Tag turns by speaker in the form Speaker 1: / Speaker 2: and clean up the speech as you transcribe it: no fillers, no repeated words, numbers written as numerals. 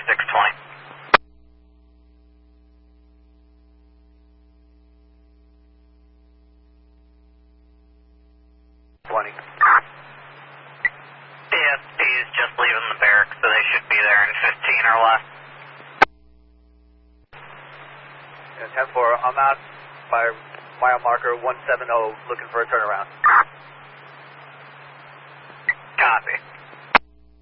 Speaker 1: 620.
Speaker 2: 20.
Speaker 1: DSP is just leaving the barracks, so they should be there in 15 or less.
Speaker 2: Yeah, 10-4, I'm out by mile marker 170, looking for a turnaround.